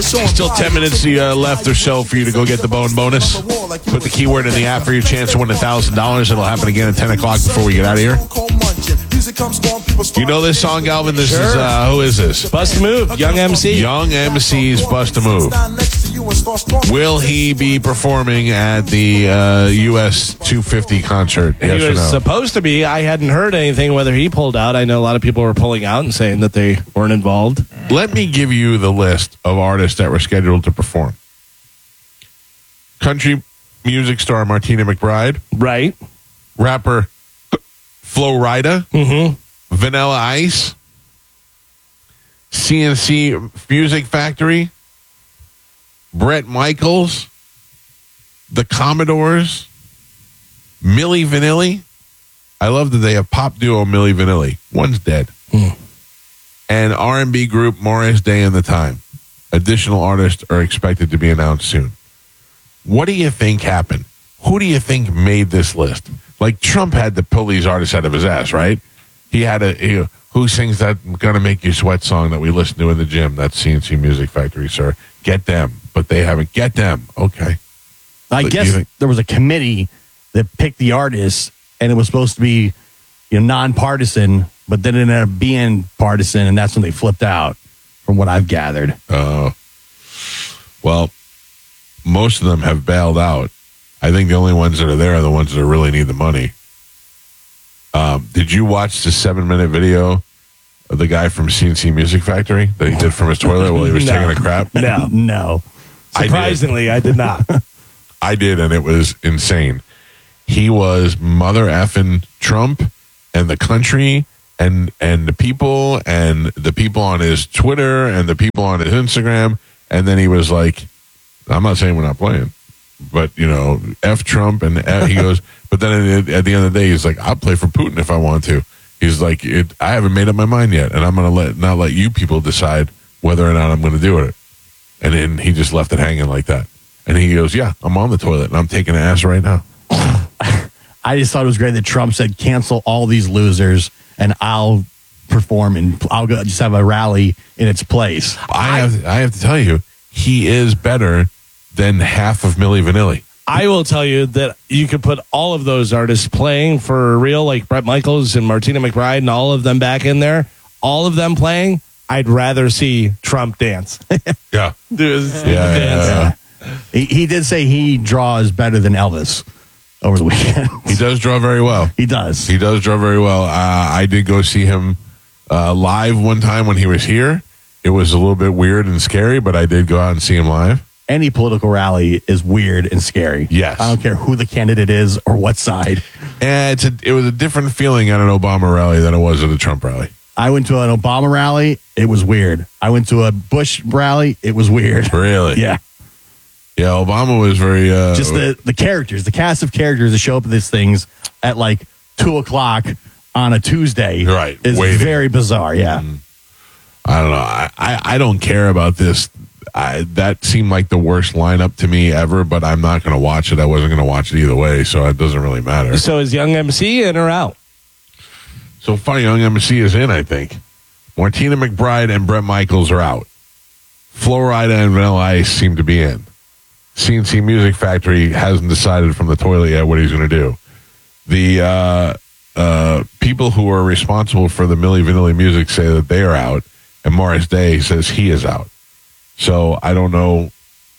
Still 10 minutes left or so for you to go get the bone bonus. Put the keyword in the app for your chance to win $1,000. It'll happen again at 10 o'clock before we get out of here. You know this song, Galvin? This is, who is this? Bust a Move, Young MC. Young MC's Bust a Move. Will he be performing at the US 250 concert? He Yes or was no? supposed to be. I hadn't heard anything whether he pulled out. I know a lot of people were pulling out and saying that they weren't involved. Let me give you the list of artists that were scheduled to perform. Country music star Martina McBride. Right. Rapper Flo Rida. Mm-hmm. Vanilla Ice. CNC Music Factory. Bret Michaels. The Commodores. Milli Vanilli. I love that they have pop duo Milli Vanilli. One's dead. And R&B group Morris Day and the Time. Additional artists are expected to be announced soon. What do you think happened? Who do you think made this list? Like, Trump had to pull these artists out of his ass, right? He had who sings that Gonna Make You Sweat song that we listen to in the gym? That's CNC Music Factory, sir. Get them. But they haven't. Get them. Okay. I guess there was a committee that picked the artists, and it was supposed to be nonpartisan, but then it ended up being partisan, and that's when they flipped out, from what I've gathered. Well, most of them have bailed out. I think the only ones that are there are the ones that really need the money. Did you watch the 7-minute video of the guy from CNC Music Factory that he did from his toilet while he was taking a crap? No. Surprisingly, I did not. I did, and it was insane. He was mother effing Trump and the country and the people on his Twitter and the people on his Instagram. And then he was like, I'm not saying we're not playing, but, F Trump. And he goes, but then at the end of the day, he's like, I'll play for Putin if I want to. He's like, I haven't made up my mind yet. And I'm going to not let you people decide whether or not I'm going to do it. And then he just left it hanging like that. And he goes, yeah, I'm on the toilet and I'm taking an ass right now. I just thought it was great that Trump said, cancel all these losers and I'll perform and I'll go just have a rally in its place. I have to tell you, he is better than half of Milli Vanilli. I will tell you that you could put all of those artists playing for real, like Bret Michaels and Martina McBride and all of them back in there, all of them playing. I'd rather see Trump dance. Yeah. Do his Yeah. He did say he draws better than Elvis over the weekend. He does draw very well. He does. He does draw very well. I did go see him live one time when he was here. It was a little bit weird and scary, but I did go out and see him live. Any political rally is weird and scary. Yes. I don't care who the candidate is or what side. And it was a different feeling at an Obama rally than it was at a Trump rally. I went to an Obama rally. It was weird. I went to a Bush rally. It was weird. Really? Yeah. Yeah, Obama was very... just the characters, the cast of characters that show up at these things at like 2:00 on a Tuesday. Right. Is waiting. very bizarre. Yeah. I don't know. I don't care about this. That seemed like the worst lineup to me ever, but I'm not going to watch it. I wasn't going to watch it either way, so it doesn't really matter. So is Young MC in or out? So far, Young MC is in, I think. Martina McBride and Bret Michaels are out. Flo Rida and Vanilla Ice seem to be in. CNC Music Factory hasn't decided from the toilet yet what he's going to do. The people who are responsible for the Milli Vanilli music say that they are out, and Morris Day says he is out. So I don't know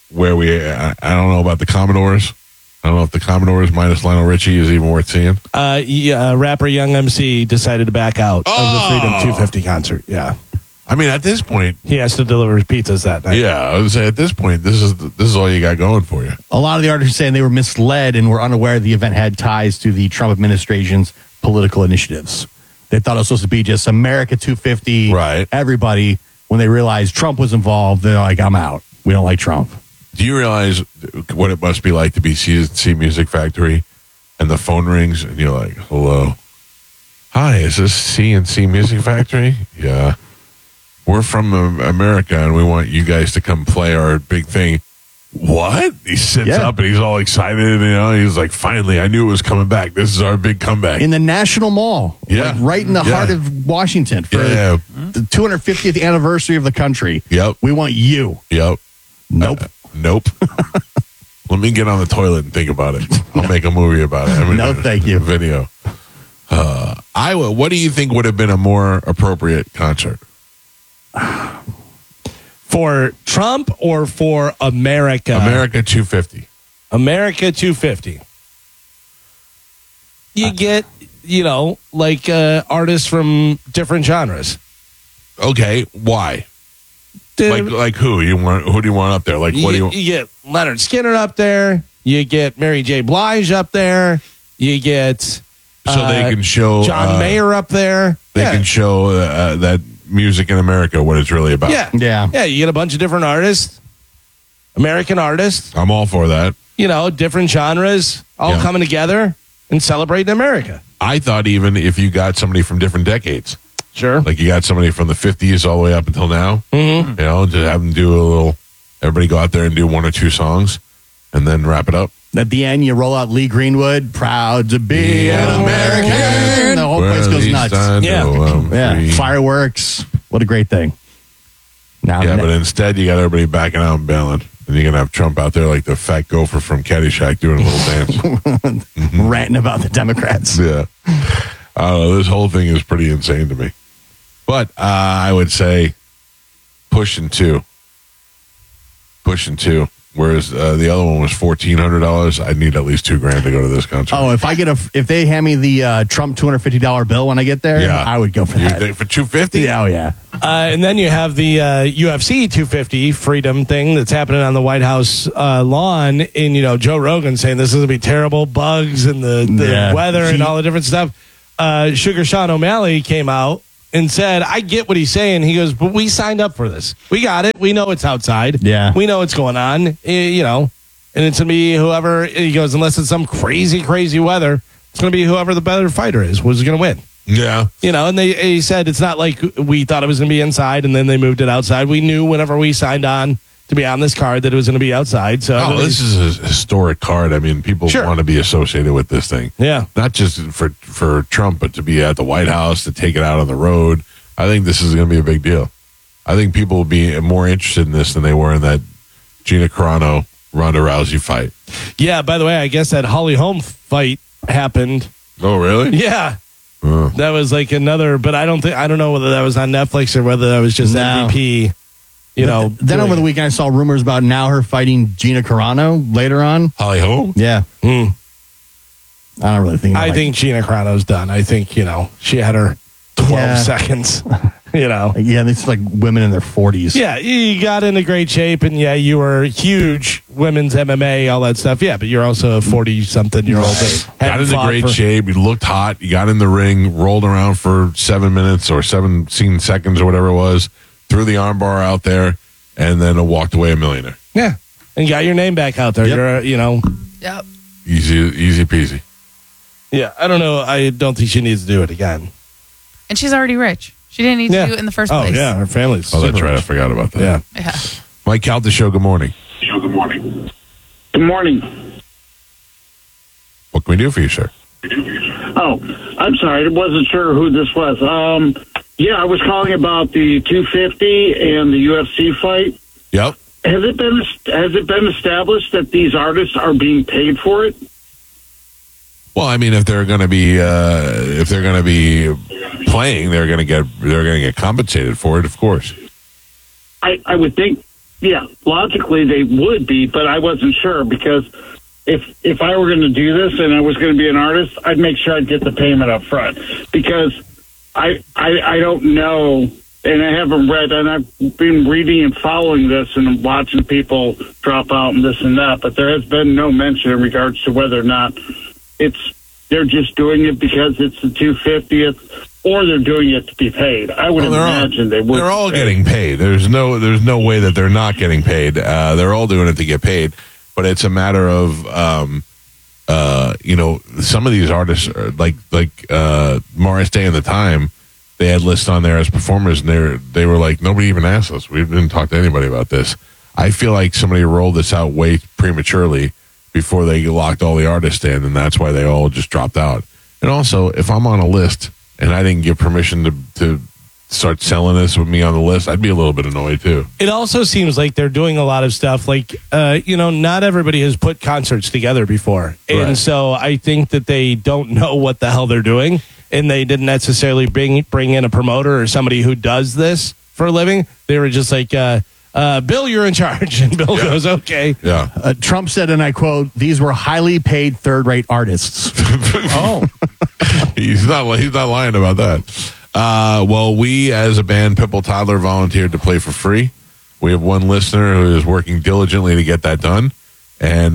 I don't know about the Commodores. I don't know if the Commodores minus Lionel Richie is even worth seeing. Rapper Young MC decided to back out of the Freedom 250 concert. Yeah. I mean, at this point, He has to deliver pizzas that night. yeah, I would say at this point, this is all you got going for you. A lot of the artists are saying they were misled and were unaware the event had ties to the Trump administration's political initiatives. They thought it was supposed to be just America 250, Right. everybody. When they realized Trump was involved, they're like, I'm out. We don't like Trump. Do you realize what it must be like to be CNC Music Factory and the phone rings and you're like, hello. Hi, is this CNC Music Factory? Yeah. We're from America and we want you guys to come play our big thing. What? He sits up and he's all excited. He's like, finally, I knew it was coming back. This is our big comeback. In the National Mall. Yeah. Like right in the heart of Washington for the 250th anniversary of the country. Yep. We want you. Yep. Nope. Nope. Let me get on the toilet and think about it. I'll make a movie about it. No, thank you. Video. Iowa, what do you think would have been a more appropriate concert? For Trump or for America? America 250. America 250. You get, like artists from different genres. Okay, why? Like who? Who do you want up there? Like what do you You get Leonard Skinner up there. You get Mary J. Blige up there. You get so they can show John Mayer up there. They can show that music in America, what it's really about. Yeah. You get a bunch of different artists, American artists. I'm all for that. Different genres all coming together and celebrating America. I thought even if you got somebody from different decades, Sure. like you got somebody from the 50s all the way up until now, just have them do a little. Everybody go out there and do one or two songs, and then wrap it up. At the end, you roll out Lee Greenwood, "Proud to be an American." The whole place goes nuts. Yeah, fireworks. What a great thing. Now, but instead you got everybody backing out and bailing. And you're going to have Trump out there like the fat gopher from Caddyshack doing a little dance. ranting about the Democrats. Yeah. This whole thing is pretty insane to me. But I would say pushing two. Whereas the other one was $1,400. I'd need at least $2,000 to go to this concert. Oh, if they hand me the Trump $250 bill when I get there, I would go for that. For $250? Yeah, oh yeah. And then you have the UFC 250 freedom thing that's happening on the White House lawn. And, Joe Rogan saying this is going to be terrible, bugs and the weather and all the different stuff. Sugar Sean O'Malley came out and said, I get what he's saying. He goes, but we signed up for this. We got it. We know it's outside. Yeah. We know what's going on, and it's going to be whoever, he goes, unless it's some crazy, crazy weather, it's going to be whoever the better fighter is, who's going to win. Yeah. And he said it's not like we thought it was going to be inside and then they moved it outside. We knew whenever we signed on to be on this card that it was going to be outside. So this is a historic card. I mean, people want to be associated with this thing. Yeah. Not just for Trump, but to be at the White House, to take it out on the road. I think this is going to be a big deal. I think people will be more interested in this than they were in that Gina Carano, Ronda Rousey fight. Yeah, by the way, I guess that Holly Holm fight happened. Oh, really? Yeah. That was like another, but I don't know whether that was on Netflix or whether that was just MVP. Then over the weekend, I saw rumors about now her fighting Gina Carano later on. Holly Holm? Yeah. I don't really think. I think Gina Carano's done. I think, she had her 12 seconds, Yeah, it's like women in their 40s. Yeah, you got into great shape, and you were huge women's MMA, all that stuff. Yeah, but you're also a 40-something-year-old. Got into great shape. You looked hot. You got in the ring, rolled around for 7 minutes or 17 seconds or whatever it was, threw the armbar out there, and then walked away a millionaire. Yeah, and got your name back out there. Yep. You're, Yep. Easy peasy. Yeah, I don't know. I don't think she needs to do it again. And she's already rich. She didn't need to do it in the first place. Oh, yeah, her family's Oh, that's super right. I rich. forgot about that. Yeah. Mike Calta Show, good morning. Good morning. What can we do for you, sir? Oh, I'm sorry. I wasn't sure who this was. I was calling about the 250 and the UFC fight. Yep. Has it been established that these artists are being paid for it? Well, I mean, if they're going to be playing, they're going to get compensated for it, of course. I would think, logically they would be, but I wasn't sure because if I were going to do this and I was going to be an artist, I'd make sure I'd get the payment up front because I don't know, and I haven't read, and I've been reading and following this and watching people drop out and this and that, but there has been no mention in regards to whether or not they're just doing it because it's the 250th, or they're doing it to be paid. I would imagine they would. They're all getting paid. There's no way that they're not getting paid. They're all doing it to get paid, but it's a matter of some of these artists are like Morris Day and the Time. They had lists on there as performers, and they were like, nobody even asked us. We didn't talk to anybody about this. I feel like somebody rolled this out way prematurely before they locked all the artists in, and that's why they all just dropped out. And also, if I'm on a list and I didn't give permission to start selling this with me on the list, I'd be a little bit annoyed too. It also seems like they're doing a lot of stuff like, not everybody has put concerts together before. And Right. so I think that they don't know what the hell they're doing. And they didn't necessarily bring in a promoter or somebody who does this for a living. They were just like, Bill, you're in charge. And Bill goes, okay. Yeah. Trump said, and I quote, "These were highly paid third-rate artists." Oh. He's not lying about that. Well, we as a band, Pipple Toddler, volunteered to play for free. We have one listener who is working diligently to get that done. And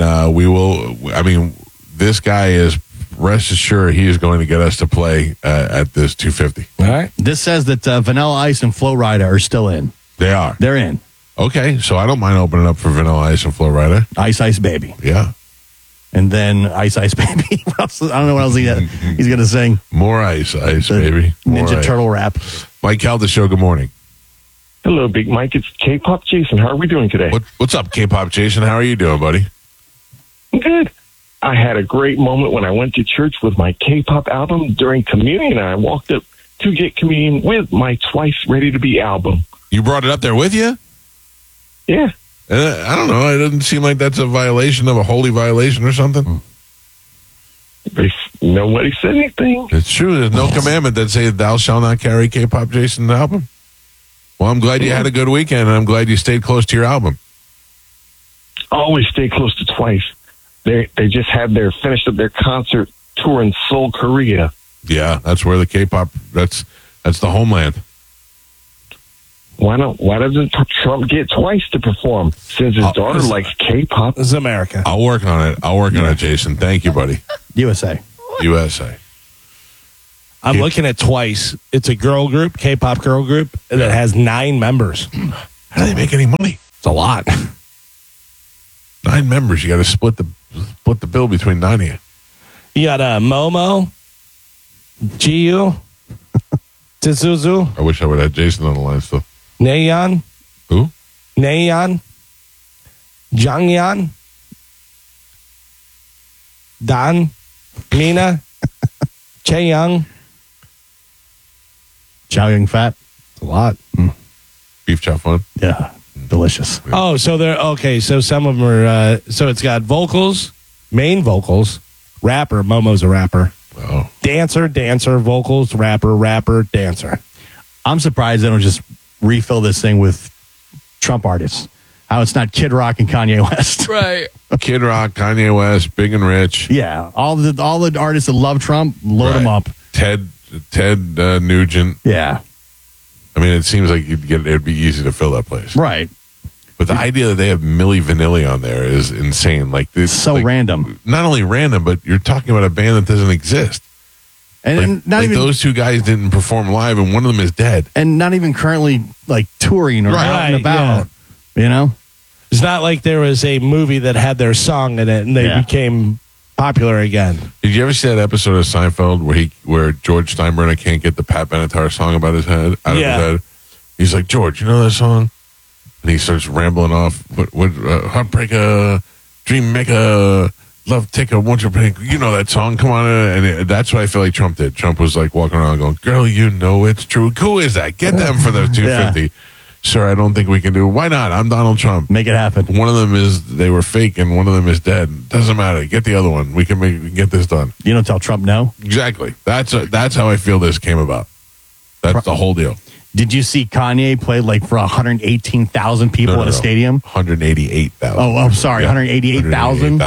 this guy is, rest assured, he is going to get us to play at this 250. All right. This says that Vanilla Ice and Flo Rida are still in. They are. They're in. Okay, so I don't mind opening up for Vanilla Ice and Flo Rida. Ice Ice Baby. Yeah. And then Ice Ice Baby. What else? I don't know what else he's going to sing. More Ice Ice, The baby. More Ninja ice. Turtle rap. Mike Calda Show, good morning. Hello, Big Mike. It's K-Pop Jason. How are we doing today? What's up, K-Pop Jason? How are you doing, buddy? Good. I had a great moment when I went to church with my K-Pop album during communion. I walked up to get communion with my Twice Ready to Be album. You brought it up there with you? Yeah. I don't know. It doesn't seem like that's a violation of a holy violation or something. Nobody said anything. It's true. There's no commandment that says thou shalt not carry K-Pop Jason's album. Well, I'm glad you had a good weekend, and I'm glad you stayed close to your album. Always stay close to Twice. They just had finished up their concert tour in Seoul, Korea. Yeah, that's where the K-pop. That's the homeland. Why doesn't Trump get Twice to perform? Since his daughter likes K-pop. This is America. I'll work on it, Jason. Thank you, buddy. USA. USA. I'm looking at Twice. It's a girl group, K-pop girl group, that has 9 members. How do they make any money? It's a lot. 9 members. You got to split the bill between 9 of you. You got Momo, Jiu, Tetsuzu, I wish I would have Jason on the line still. Nayeon, Who? Nayeon, Jonghyun, Dan, Mina, Chaeyoung. Chow Yun Fat. It's a lot. Beef Chow Fun. Yeah. Delicious. Oh, so they're okay. So some of them are. So it's got vocals, main vocals, rapper. Momo's a rapper. Oh. Dancer, vocals, rapper, dancer. I'm surprised they don't just refill this thing with Trump artists. How it's not Kid Rock and Kanye West. Right. Kid Rock, Kanye West, Big and Rich. Yeah. All the artists that love Trump, load them up. Ted Nugent. Yeah. I mean, it seems like it'd be easy to fill that place. Right. But the idea that they have Milli Vanilli on there is insane. Like this, So like, random. Not only random, but you're talking about a band that doesn't exist. And not even those two guys didn't perform live, and one of them is dead. and not even currently like touring or out and Right, about. You know? It's not like there was a movie that had their song in it and they Yeah. became popular again. Did you ever see that episode of Seinfeld where George Steinbrenner can't get the Pat Benatar song about his head out of his head? He's like, George, you know that song? And he starts rambling off. What Heartbreaker, Dream Maker, Love Taker, Won't You Break? You know that song? Come on. And that's what I feel like Trump did. Trump was like walking around going, girl, you know it's true. Who is that? Get them for the 250. Sir, I don't think we can do it. Why not? I'm Donald Trump. Make it happen. One of them is they were fake and one of them is dead. Doesn't matter. Get the other one. We can get this done. You don't tell Trump no. Exactly. That's how I feel this came about. That's the whole deal. Did you see Kanye play like for 118,000 people No, at a no. stadium? 188,000. Oh, I'm sorry. 188,000?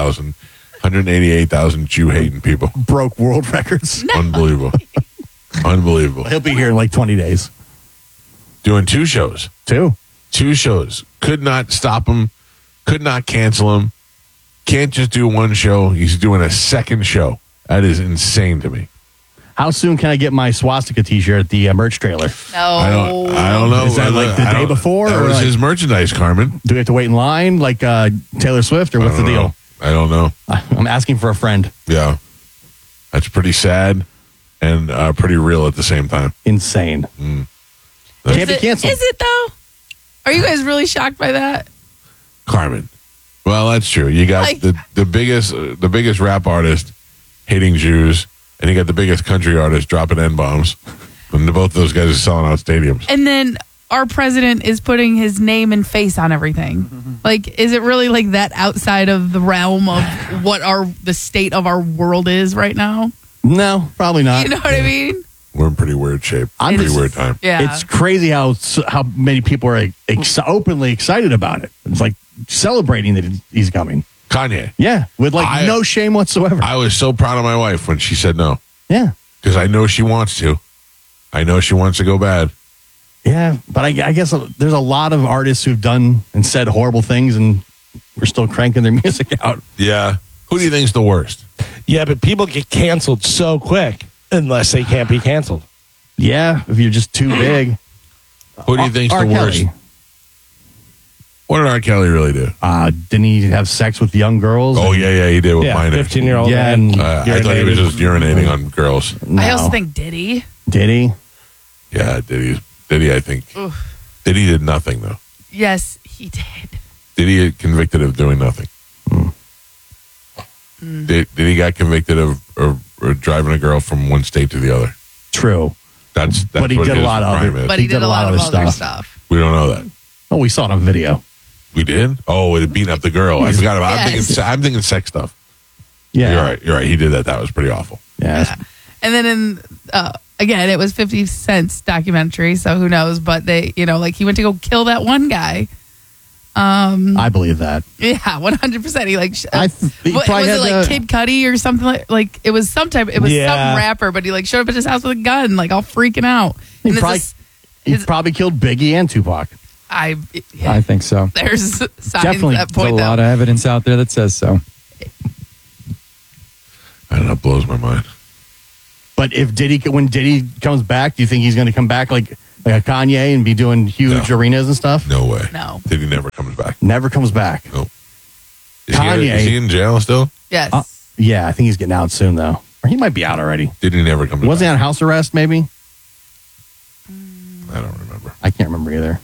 188,000 Jew-hating people. Broke world records. Unbelievable. Unbelievable. He'll be here in like 20 days. Doing 2 shows. 2 shows. Could not stop him. Could not cancel him. Can't just do one show. He's doing a second show. That is insane to me. How soon can I get my swastika T-shirt at the merch trailer? No. I don't know. Is that like the day before? That or was like, his merchandise, Carmen. do we have to wait in line like Taylor Swift, or what's the deal? I don't know. I'm asking for a friend. Yeah. That's pretty sad and pretty real at the same time. Insane. Can't be canceled. Is it though? Are you guys really shocked by that? Carmen. Well, that's true. You got Like- the biggest rap artist hating Jews, and you got the biggest country artist dropping N-bombs. And both those guys are selling out stadiums. And then our president is putting his name and face on everything. Like, is it really like that outside of the realm of what the state of our world is right now? No, probably not. You know what I mean? We're in pretty weird shape. Pretty weird time. Yeah. It's crazy how many people are openly excited about it. It's like celebrating that he's coming. Kanye. Yeah, with no shame whatsoever. I was so proud of my wife when she said no. Yeah. Because I know she wants to. I know she wants to go bad. Yeah, but I guess there's a lot of artists who've done and said horrible things, and we're still cranking their music out. Yeah. Who do you think's the worst? Yeah, but people get canceled so quick unless they can't be canceled. Yeah, if you're just too big. Who do you think's R. the worst? Kelly. What did R. Kelly really do? Didn't he have sex with young girls? Oh, yeah, he did with minors. 15-year-old. Yeah, man. I thought he was just urinating on girls. No. I also think Diddy. Did he? Yeah, Diddy, I think. Oof. Diddy did nothing, though. Yes, he did. Diddy get convicted of doing nothing. Did he got convicted of driving a girl from one state to the other? True. That's But he what did a his lot of crime other- is. But he did a lot of other stuff. stuff. We don't know that. Oh, we saw it on video. We did? Oh, it beat up the girl. I forgot about it. Yes. I'm thinking sex stuff. Yeah. You're right. He did that. That was pretty awful. Yeah. And then again, it was 50 Cent's documentary, so who knows? But they, he went to go kill that one guy. I believe that. Yeah, 100%. He he was probably it had Kid Cudi or something like it was some some rapper, but he showed up at his house with a gun, all freaking out. He And probably killed Biggie and Tupac. I think so. There's signs Definitely, that there's point a lot of evidence out there that says so. I don't know. It blows my mind. But when Diddy comes back, do you think he's going to come back like a Kanye and be doing huge arenas and stuff? No way. No. Diddy never comes back. Never comes back. Nope. Kanye. Is he in jail still? Yes. Yeah, I think he's getting out soon, though. Or he might be out already. Diddy never comes Was he back. on house arrest, maybe? I don't remember. I can't remember either.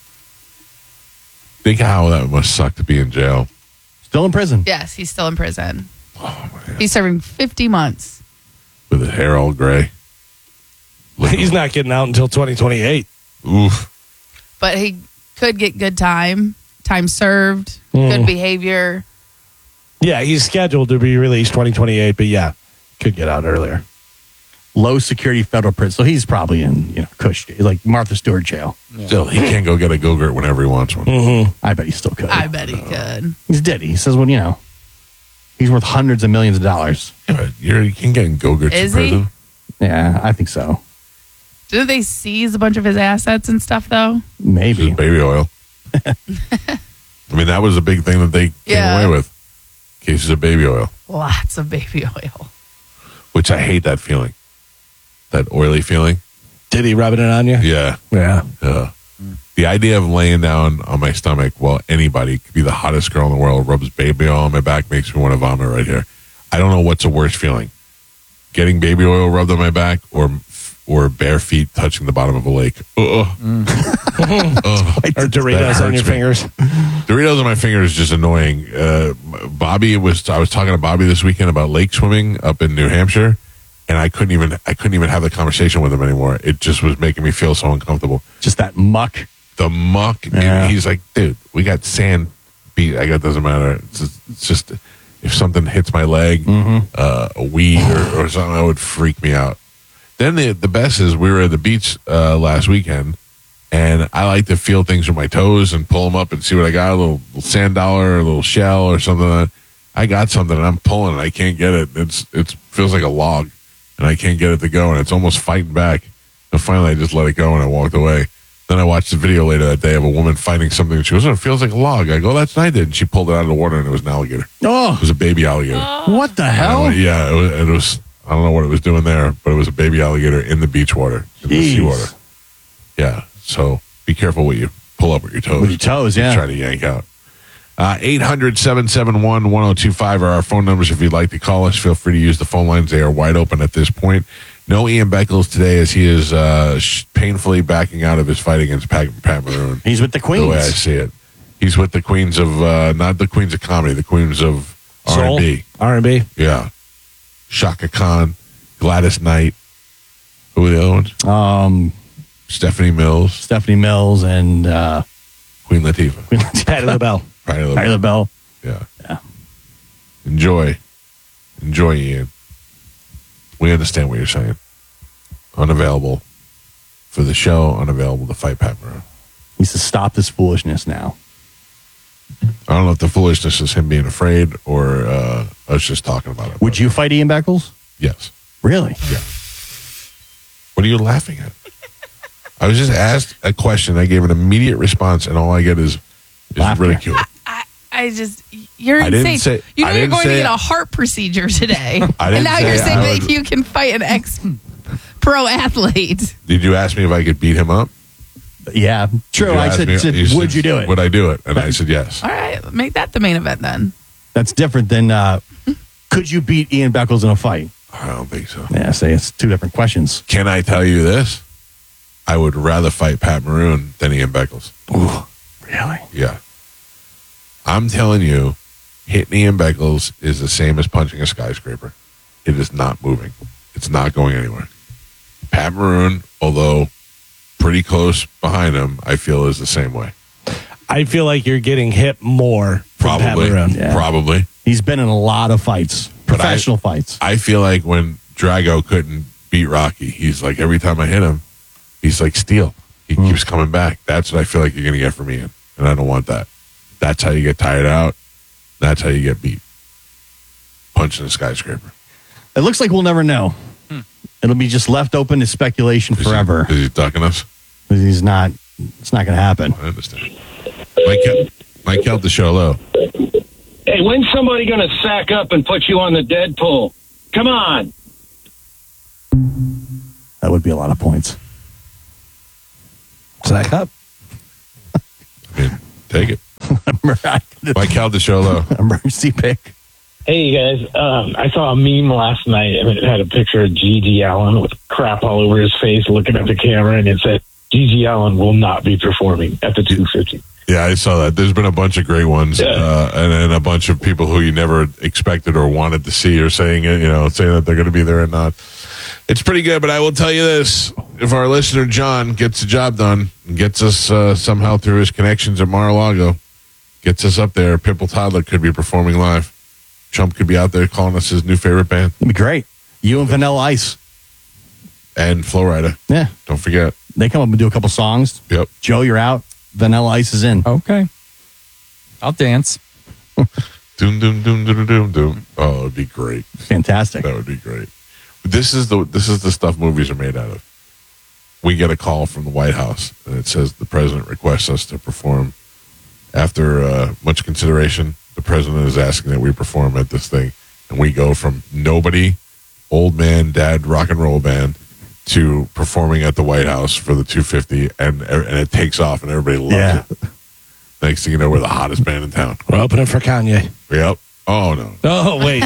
Think how that must suck to be in jail. Still in prison. Yes, he's still in prison. Oh, man. He's serving 50 months. With his hair all gray. He's not getting out until 2028. Oof. But he could get good time served, good behavior. Yeah, he's scheduled to be released 2028, but yeah, could get out earlier. Low security federal prison. So he's probably in, Cush, like Martha Stewart jail. Still, he can't go get a Go-Gurt whenever he wants one. I bet he still could. I bet he could. He's Diddy. He says, he's worth hundreds of millions of dollars. Yeah, but you can get in Go-Gurts in Is he? prison. Yeah, I think so. Didn't they seize a bunch of his assets and stuff, though? Maybe. Just baby oil. I mean, that was a big thing that they came away with. Cases of baby oil. Lots of baby oil. Which I hate that feeling. That oily feeling. Did he rubbing it on you? Yeah. Yeah. The idea of laying down on my stomach while anybody could be the hottest girl in the world rubs baby oil on my back makes me want to vomit right here. I don't know what's the worst feeling. Getting baby oil rubbed on my back or bare feet touching the bottom of a lake. Or Doritos on your fingers. Doritos on my fingers is just annoying. I was talking to Bobby this weekend about lake swimming up in New Hampshire, and I couldn't even have the conversation with him anymore. It just was making me feel so uncomfortable. Just that muck. The muck. Yeah. And he's like, dude, we got sand beat. It doesn't matter. It's just if something hits my leg, a weed or something, that would freak me out. Then the best is we were at the beach last weekend, and I like to feel things with my toes and pull them up and see what I got, a little sand dollar, a little shell or something. I got something, and I'm pulling it. I can't get it. It feels like a log, and I can't get it to go, and it's almost fighting back. And finally, I just let it go, and I walked away. Then I watched the video later that day of a woman fighting something, and she goes, "Oh, it feels like a log." I go, "That's what I did." And she pulled it out of the water, and it was an alligator. It Oh, was a baby alligator. what the hell? Yeah, it was. I don't know what it was doing there, but it was a baby alligator in the beach water, in the seawater. Yeah, so be careful what you pull up with your toes. With your toes, yeah. Try to yank out. 800-771-1025 are our phone numbers. If you'd like to call us, feel free to use the phone lines. They are wide open at this point. No Ian Beckles today as he is painfully backing out of his fight against Pat Maroon. He's with the Queens. The way I see it. He's with the queens of, not the queens of comedy, the queens of R&B. R&B. Yeah. Shaka Khan, Gladys Knight. Who were the other ones? Stephanie Mills, and Queen Latifah. Patti LaBelle. Patti Patti LaBelle. Yeah. Enjoy, Ian. We understand what you're saying. Unavailable for the show, unavailable to fight Pat Maroon. He needs to stop this foolishness now. I don't know if the foolishness is him being afraid or us just talking about it. Would you fight Ian Beckles? Yes. Really? Yeah. What are you laughing at? I was just asked a question. I gave an immediate response, and all I get is ridicule. I just, you're I didn't insane. say- You know I you're didn't going to say- get a heart procedure today. I didn't and now say you're saying I that would- you can fight an ex-pro athlete. Did you ask me if I could beat him up? Yeah. True. You I asked said, me- you would said, you do it? Would I do it? And I said yes. All right, make that the main event then. That's different than could you beat Ian Beckles in a fight? I don't think so. Yeah, say it's two different questions. Can I tell you this? I would rather fight Pat Maroon than Ian Beckles. Ooh, really? Yeah. I'm telling you, hitting Ian Beckles is the same as punching a skyscraper. It is not moving. It's not going anywhere. Pat Maroon, although pretty close behind him, I feel is the same way. I feel like you're getting hit more from Pat Probably. Maroon. Yeah. Probably. He's been in a lot of fights, professional fights. I feel like when Drago couldn't beat Rocky, he's like, every time I hit him, he's like steel. He keeps coming back. That's what I feel like you're going to get from Ian. And I don't want that. That's how you get tired out. That's how you get beat. Punching a skyscraper. It looks like we'll never know. It'll be just left open to speculation forever. Is he ducking us? He's not. It's not going to happen. I understand. Mike held the show low. Hey, when's somebody going to sack up and put you on the Deadpool? Come on. That would be a lot of points. Sack up. I mean, take it. Mike held the show low. Emergency pick. Hey, you guys. I saw a meme last night, and it had a picture of G.G. Allen with crap all over his face looking at the camera, and it said, G.G. Allen will not be performing at the 250. Yeah, I saw that. There's been a bunch of great ones, and a bunch of people who you never expected or wanted to see are saying it, saying that they're going to be there or not. It's pretty good, but I will tell you this. If our listener, John, gets the job done and gets us somehow through his connections at Mar-a-Lago, gets us up there, Pimple Toddler could be performing live. Chump could be out there calling us his new favorite band. It'd be great. You and Vanilla Ice. And Flo Rida. Yeah. Don't forget. They come up and do a couple songs. Yep. Joe, you're out. Vanilla Ice is in. Okay. I'll dance. Doom, doom, doom, doom, doom, doom. Oh, it would be great. Fantastic. That would be great. This is the stuff movies are made out of. We get a call from the White House, and it says the president requests us to perform. After much consideration, the president is asking that we perform at this thing, and we go from nobody, old man, dad, rock and roll band, to performing at the White House for the 250, and it takes off, and everybody loves it. Next thing you know, we're the hottest band in town. We're opening for Kanye. Yep. Oh, no. Oh, wait.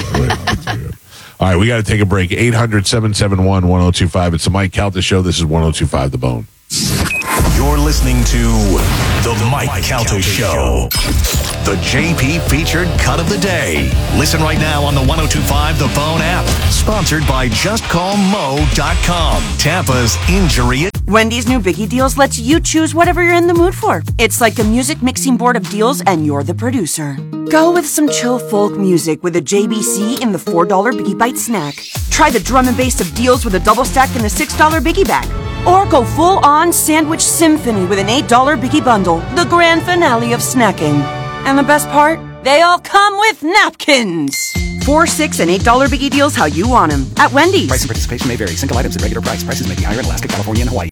All right, we got to take a break. 800-771-1025. It's the Mike Calta Show. This is 1025 The Bone. You're listening to The Mike Calta Show. The JP featured cut of the day. Listen right now on the 1025 The Bone app. Sponsored by JustCallMo.com. Tampa's injury. Wendy's new Biggie Deals lets you choose whatever you're in the mood for. It's like a music mixing board of deals, and you're the producer. Go with some chill folk music with a JBC in the $4 Biggie Bite snack. Try the drum and bass of deals with a double stack in the $6 Biggie bag. Or go full-on sandwich symphony with an $8 Biggie bundle, the grand finale of snacking. And the best part? They all come with napkins. $4, $6, and $8 Biggie Deals how you want them at Wendy's. Price and participation may vary. Single items at regular price. Prices may be higher in Alaska, California, and Hawaii.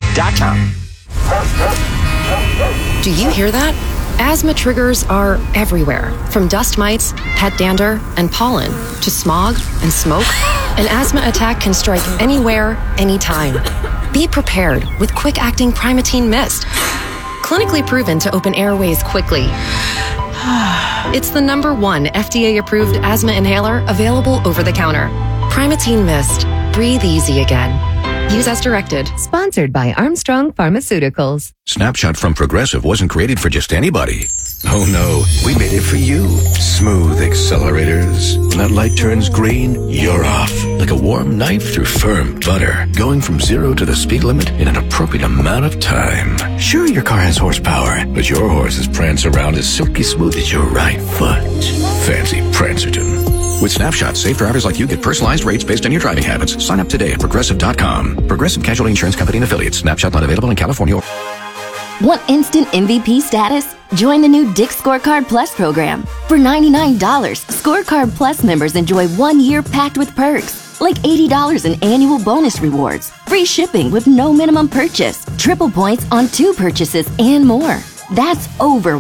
Do you hear that? Asthma triggers are everywhere, from dust mites, pet dander, and pollen, to smog and smoke. An asthma attack can strike anywhere, anytime. Be prepared with quick-acting Primatene Mist. Clinically proven to open airways quickly. It's the #1 FDA-approved asthma inhaler available over the counter. Primatene Mist. Breathe easy again. Use as directed. Sponsored by Armstrong Pharmaceuticals. Snapshot from Progressive wasn't created for just anybody. Oh no, we made it for you. Smooth accelerators. When that light turns green, you're off. Like a warm knife through firm butter. Going from 0 to the speed limit in an appropriate amount of time. Sure, your car has horsepower, but your horses prance around as silky smooth as your right foot. Fancy Prancerton. With Snapshot, safe drivers like you get personalized rates based on your driving habits. Sign up today at Progressive.com. Progressive Casualty Insurance Company and Affiliates. Snapshot not available in California. Want instant MVP status? Join the new Dick's Scorecard Plus program. For $99, Scorecard Plus members enjoy 1 year packed with perks, like $80 in annual bonus rewards, free shipping with no minimum purchase, triple points on 2 purchases, and more. That's over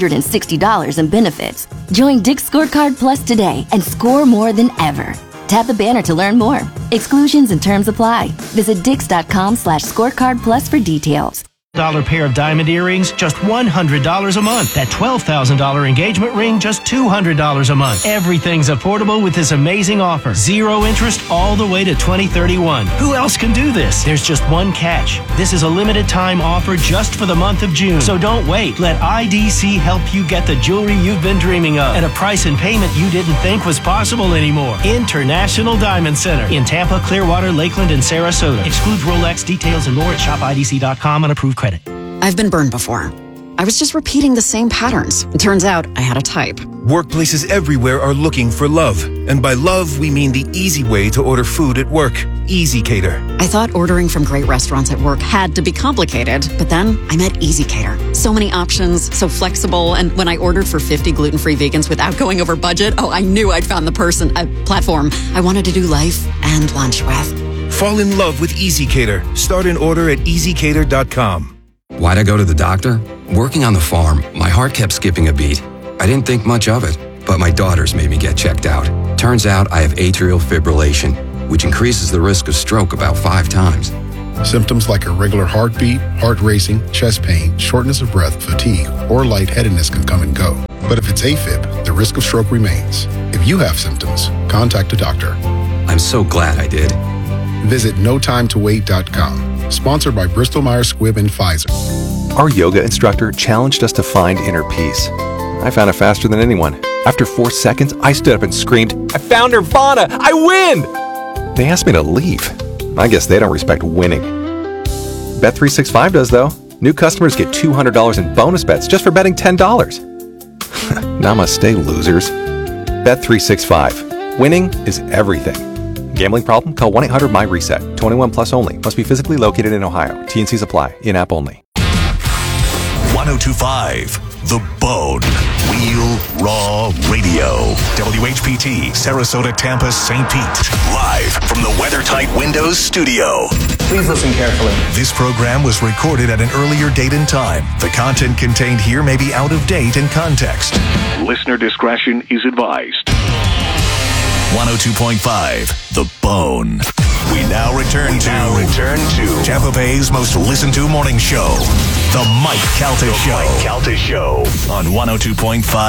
$160 in benefits. Join Dick's Scorecard Plus today and score more than ever. Tap the banner to learn more. Exclusions and terms apply. Visit Dix.com/scorecard plus for details. Pair of diamond earrings, just $100 a month. That $12,000 engagement ring, just $200 a month. Everything's affordable with this amazing offer. 0 interest all the way to 2031. Who else can do this? There's just one catch. This is a limited time offer just for the month of June. So don't wait. Let IDC help you get the jewelry you've been dreaming of at a price and payment you didn't think was possible anymore. International Diamond Center in Tampa, Clearwater, Lakeland, and Sarasota. Excludes Rolex. Details and more at shopidc.com on approved credit. I've been burned before. I was just repeating the same patterns. It turns out I had a type. Workplaces everywhere are looking for love. And by love, we mean the easy way to order food at work. Easy Cater. I thought ordering from great restaurants at work had to be complicated, but then I met Easy Cater. So many options, so flexible, and when I ordered for 50 gluten-free vegans without going over budget, I knew I'd found the platform I wanted to do life and lunch with. Fall in love with Easy Cater. Start an order at easycater.com. Why'd I go to the doctor? Working on the farm, my heart kept skipping a beat. I didn't think much of it, but my daughters made me get checked out. Turns out I have atrial fibrillation, which increases the risk of stroke about 5 times. Symptoms like irregular heartbeat, heart racing, chest pain, shortness of breath, fatigue, or lightheadedness can come and go. But if it's AFib, the risk of stroke remains. If you have symptoms, contact a doctor. I'm so glad I did. Visit notimetowait.com. Sponsored by Bristol Myers Squibb and Pfizer. Our yoga instructor challenged us to find inner peace. I found it faster than anyone. After 4 seconds, I stood up and screamed, "I found Nirvana! I win!" They asked me to leave. I guess they don't respect winning. Bet365 does, though. New customers get $200 in bonus bets just for betting $10. Namaste, losers. Bet365. Winning is everything. Gambling problem? Call 1-800-MY-RESET. 21 plus only. Must be physically located in Ohio. T&Cs apply. In-app only. 1025 The Bone. Real Raw Radio. WHPT, Sarasota, Tampa, St. Pete. Live from the WeatherTight Windows studio. Please listen carefully. This program was recorded at an earlier date and time. The content contained here may be out of date in context. Listener discretion is advised. 102.5 The Bone. We now return to Tampa Bay's most listened to morning show, The Mike Calta Show. On 102.5